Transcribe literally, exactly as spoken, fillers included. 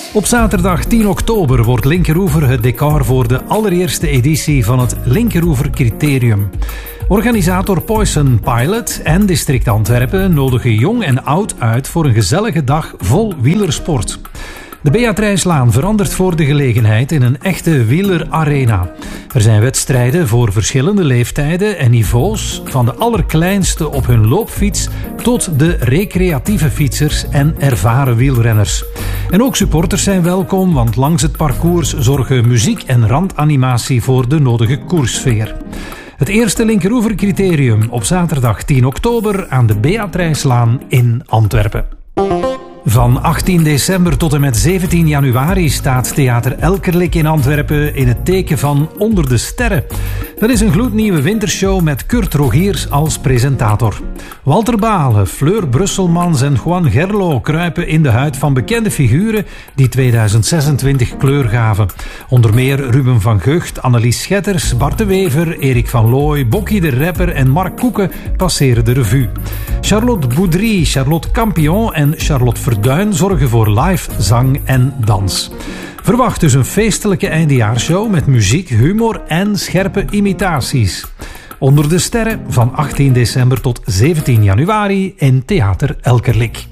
Op zaterdag tien oktober wordt Linkeroever het decor voor de allereerste editie van het Linkeroever Criterium. Organisator Poison Pilot en District Antwerpen nodigen jong en oud uit voor een gezellige dag vol wielersport. De Beatrijslaan verandert voor de gelegenheid in een echte wielerarena. Er zijn wedstrijden voor verschillende leeftijden en niveaus, van de allerkleinste op hun loopfiets tot de recreatieve fietsers en ervaren wielrenners. En ook supporters zijn welkom, want langs het parcours zorgen muziek en randanimatie voor de nodige koerssfeer. Het eerste Linkeroever Criterium op zaterdag tien oktober aan de Beatrijslaan in Antwerpen. Van achttien december tot en met zeventien januari staat Theater Elkerlijk in Antwerpen in het teken van Onder de Sterren. Dat is een gloednieuwe wintershow met Kurt Rogiers als presentator. Walter Balen, Fleur Brusselmans en Juan Gerlo kruipen in de huid van bekende figuren die tweeduizend zesentwintig kleur gaven. Onder meer Ruben van Gucht, Annelies Schetters, Bart de Wever, Erik van Looy, Bokkie de Rapper en Mark Koeken passeren de revue. Charlotte Boudry, Charlotte Campion en Charlotte Verduin zorgen voor live zang en dans. Verwacht dus een feestelijke eindejaarsshow met muziek, humor en scherpe imitaties. Onder de Sterren van achttien december tot zeventien januari in Theater Elkerlijk.